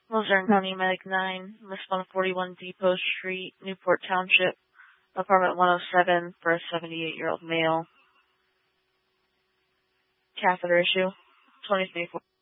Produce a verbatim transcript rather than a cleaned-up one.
Luzerne County Medic nine, list one forty-one Depot Street, Newport Township, apartment one oh seven for a seventy-eight-year-old male. Catheter issue, twenty twenty-four.